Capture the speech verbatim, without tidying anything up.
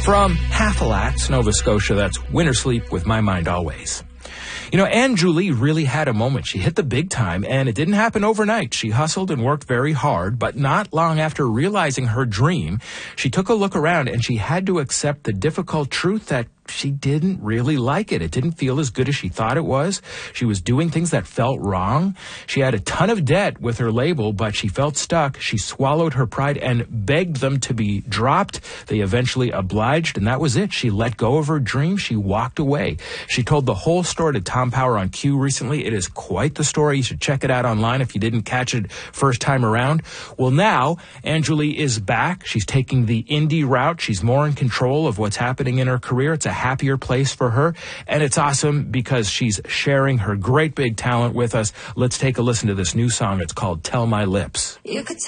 From Halifax, Nova Scotia, that's Winter Sleep with My Mind Always. You know, Anne Julie really had a moment. She hit the big time, and it didn't happen overnight. She hustled and worked very hard, but not long after realizing her dream, she took a look around and she had to accept the difficult truth that she didn't really like it. It didn't feel as good as she thought it was. She was doing things that felt wrong. She had a ton of debt with her label, but she felt stuck. She swallowed her pride and begged them to be dropped. They eventually obliged, and that was it. She let go of her dream. She walked away. She told the whole story to Tom Power on Q recently. It is quite the story. You should check it out online if you didn't catch it first time around. Well, now, Anne Julie is back. She's taking the indie route. She's more in control of what's happening in her career. It's a happier place for her, and it's awesome because she's sharing her great big talent with us. Let's take a listen to this new song. It's called Tell My Lips. You could